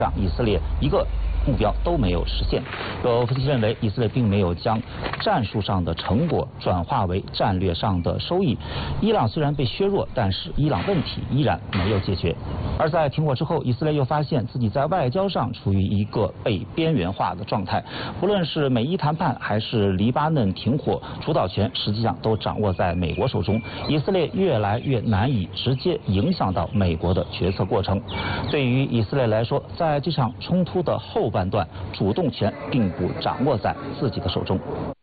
让以色列一个目标都没有实现。有分析认为，以色列并没有将战术上的成果转化为战略上的收益。伊朗虽然被削弱，但是伊朗问题依然没有解决。而在停火之后，以色列又发现自己在外交上处于一个被边缘化的状态。不论是美伊谈判，还是黎巴嫩停火，主导权实际上都掌握在美国手中。以色列越来越难以直接影响到美国的决策过程。对于以色列来说，在这场冲突的后半段，主动权并不掌握在自己的手中。